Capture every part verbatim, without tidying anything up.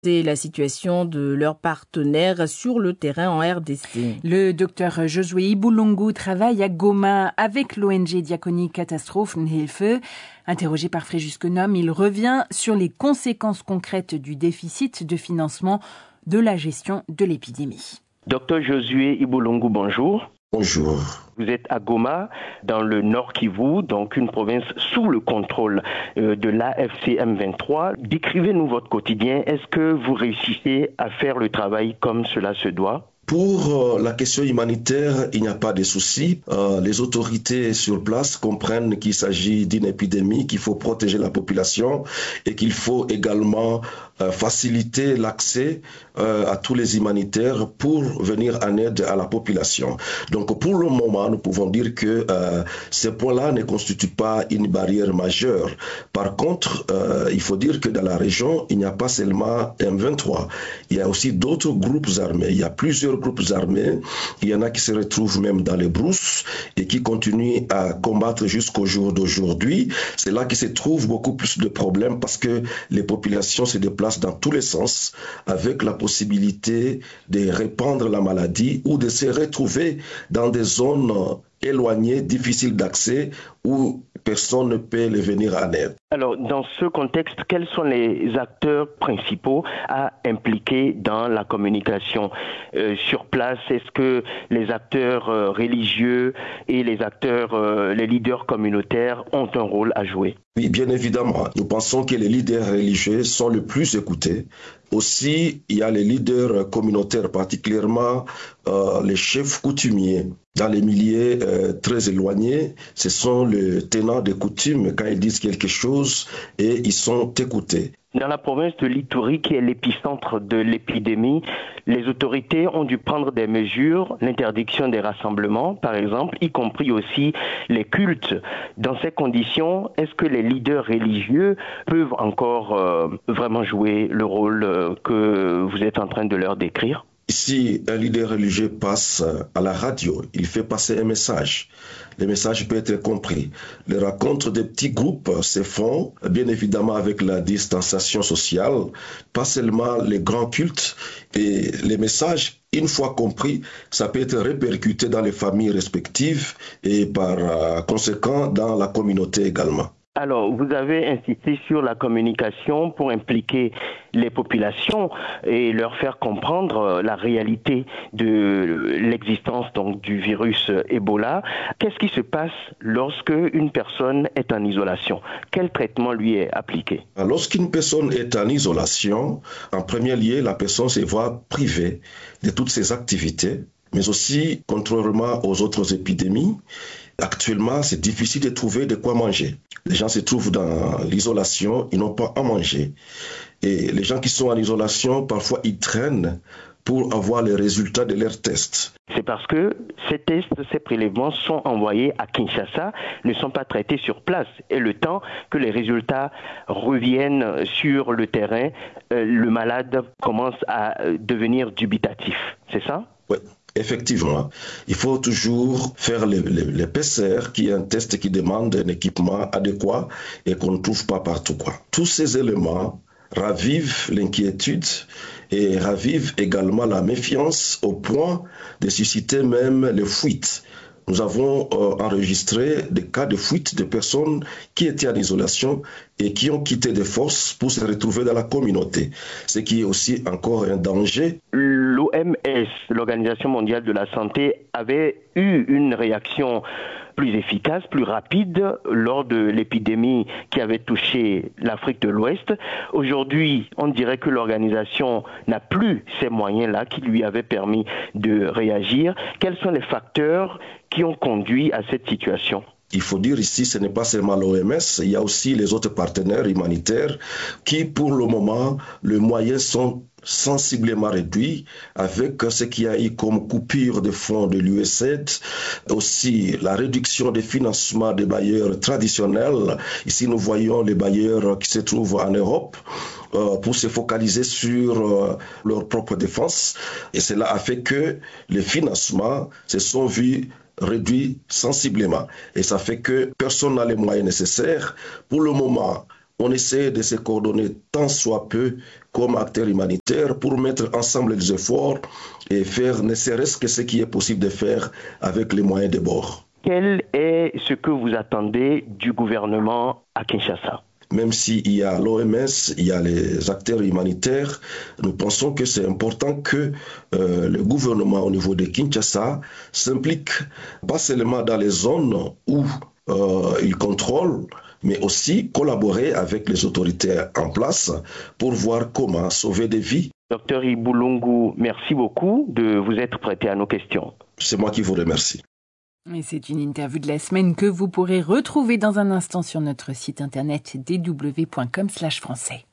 C'est la situation de leurs partenaires sur le terrain en R D C. Le docteur Josué Ibulungu travaille à Goma avec l'O N G Diakonie Katastrophenhilfe. Interrogé par Fréjus Quenom, il revient sur les conséquences concrètes du déficit de financement de la gestion de l'épidémie. Docteur Josué Ibulungu, bonjour. Bonjour. Vous êtes à Goma, dans le Nord Kivu, donc une province sous le contrôle euh, de l'A F C M vingt-trois. Décrivez-nous votre quotidien. Est-ce que vous réussissez à faire le travail comme cela se doit ? Pour euh, la question humanitaire, il n'y a pas de souci. Euh, les autorités sur place comprennent qu'il s'agit d'une épidémie, qu'il faut protéger la population et qu'il faut également euh, faciliter l'accès euh, à tous les humanitaires pour venir en aide à la population. Donc pour le moment, nous pouvons dire que euh, ces points-là ne constituent pas une barrière majeure. Par contre, euh, il faut dire que dans la région, il n'y a pas seulement M vingt-trois. Il y a aussi d'autres groupes armés. Il y a plusieurs groupes armés. Il y en a qui se retrouvent même dans les brousses et qui continuent à combattre jusqu'au jour d'aujourd'hui. C'est là qu'il se trouve beaucoup plus de problèmes parce que les populations se déplacent dans tous les sens avec la possibilité de répandre la maladie ou de se retrouver dans des zones éloignées, difficiles d'accès où personne ne peut les venir en aide. Alors, dans ce contexte, quels sont les acteurs principaux à impliquer dans la communication euh, sur place? Est-ce que les acteurs euh, religieux et les acteurs, euh, les leaders communautaires ont un rôle à jouer? Oui, bien évidemment. Nous pensons que les leaders religieux sont le plus écoutés. Aussi, il y a les leaders communautaires, particulièrement euh, les chefs coutumiers. Dans les milieux euh, très éloignés, ce sont les tenants des coutumes quand ils disent quelque chose et ils sont écoutés. Dans la province de l'Ituri, qui est l'épicentre de l'épidémie, les autorités ont dû prendre des mesures, l'interdiction des rassemblements, par exemple, y compris aussi les cultes. Dans ces conditions, est-ce que les leaders religieux peuvent encore euh, vraiment jouer le rôle euh, que vous êtes en train de leur décrire ? Si un leader religieux passe à la radio, il fait passer un message. Le message peut être compris. Les rencontres des petits groupes se font, bien évidemment avec la distanciation sociale, pas seulement les grands cultes. Et les messages, une fois compris, ça peut être répercuté dans les familles respectives et par conséquent dans la communauté également. Alors, vous avez insisté sur la communication pour impliquer les populations et leur faire comprendre la réalité de l'existence donc du virus Ebola. Qu'est-ce qui se passe lorsque une personne est en isolation? Quel traitement lui est appliqué? Lorsqu'une personne est en isolation, en premier lieu, la personne se voit privée de toutes ses activités, mais aussi, contrairement aux autres épidémies, actuellement, c'est difficile de trouver de quoi manger. Les gens se trouvent dans l'isolation, ils n'ont pas à manger. Et les gens qui sont en isolation, parfois, ils traînent pour avoir les résultats de leurs tests. C'est parce que ces tests, ces prélèvements sont envoyés à Kinshasa, ne sont pas traités sur place. Et le temps que les résultats reviennent sur le terrain, euh, le malade commence à devenir dubitatif. C'est ça? Oui. Effectivement, il faut toujours faire le, le, le P C R, qui est un test qui demande un équipement adéquat et qu'on ne trouve pas partout, quoi. Tous ces éléments ravivent l'inquiétude et ravivent également la méfiance au point de susciter même les fuites. Nous avons euh, enregistré des cas de fuite de personnes qui étaient en isolation et qui ont quitté de force pour se retrouver dans la communauté, ce qui est aussi encore un danger. L'O M S, l'Organisation mondiale de la santé, avait eu une réaction plus efficace, plus rapide lors de l'épidémie qui avait touché l'Afrique de l'Ouest. Aujourd'hui, on dirait que l'organisation n'a plus ces moyens-là qui lui avaient permis de réagir. Quels sont les facteurs qui ont conduit à cette situation? Il faut dire ici, ce n'est pas seulement l'O M S, il y a aussi les autres partenaires humanitaires qui, pour le moment, les moyens sont sensiblement réduits avec ce qu'il y a eu comme coupure de fonds de l'U S A I D, aussi la réduction des financements des bailleurs traditionnels. Ici, nous voyons les bailleurs qui se trouvent en Europe euh, pour se focaliser sur euh, leur propre défense. Et cela a fait que les financements se sont vus réduits sensiblement. Et ça fait que personne n'a les moyens nécessaires. Pour le moment, on essaie de se coordonner tant soit peu comme acteurs humanitaires pour mettre ensemble les efforts et faire ne serait-ce que ce qui est possible de faire avec les moyens de bord. Quel est ce que vous attendez du gouvernement à Kinshasa ? Même s'il y a l'O M S, il y a les acteurs humanitaires, nous pensons que c'est important que euh, le gouvernement au niveau de Kinshasa s'implique pas seulement dans les zones où euh, il contrôle, mais aussi collaborer avec les autorités en place pour voir comment sauver des vies. Docteur Ibulungu, merci beaucoup de vous être prêté à nos questions. C'est moi qui vous remercie. Et c'est une interview de la semaine que vous pourrez retrouver dans un instant sur notre site internet d w point com slash français.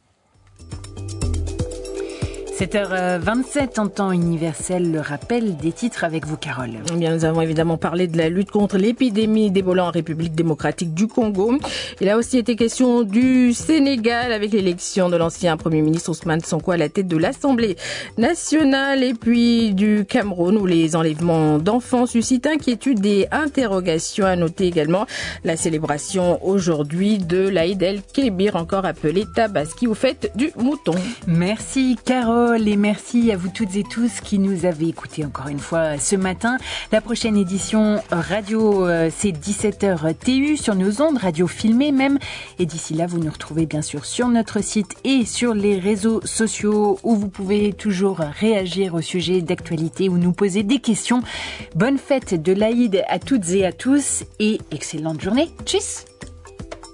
sept heures vingt-sept en temps universel, le rappel des titres avec vous, Carole. Eh bien, nous avons évidemment parlé de la lutte contre l'épidémie d'Ebola en République démocratique du Congo. Il a aussi été question du Sénégal avec l'élection de l'ancien Premier ministre Ousmane Sonko à la tête de l'Assemblée nationale, et puis du Cameroun où les enlèvements d'enfants suscitent inquiétude et interrogations. À noter également la célébration aujourd'hui de l'Aïd el-Kébir, encore appelé Tabaski, ou fête du mouton. Merci, Carole. Et merci à vous toutes et tous qui nous avez écoutés encore une fois ce matin. La prochaine édition radio, c'est dix-sept heures T U sur nos ondes, radio filmée même. Et d'ici là, vous nous retrouvez bien sûr sur notre site et sur les réseaux sociaux où vous pouvez toujours réagir au sujet d'actualité ou nous poser des questions. Bonne fête de l'Aïd à toutes et à tous et excellente journée. Tchuss!